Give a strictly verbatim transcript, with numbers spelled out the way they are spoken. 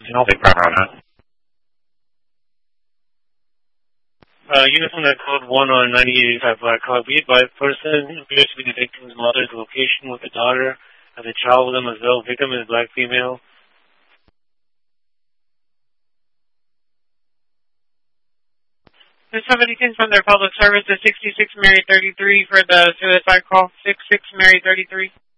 I'll take prior on that. Uh, unit from that code one on ninety-eight eighty-five Black Hawk. Be advised, person appears to be the victim's mother's location with a daughter and a child with them as well. Victim is black female. There's somebody in from their public service to sixty-six Mary thirty-three for the suicide call. sixty-six Mary thirty-three.